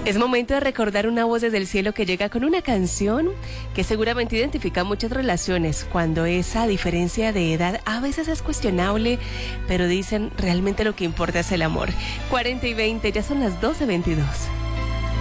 Es momento de recordar una voz desde el cielo que llega con una canción que seguramente identifica muchas relaciones, cuando esa diferencia de edad a veces es cuestionable, pero dicen realmente lo que importa es el amor. 40 y 20, ya son las 12:22.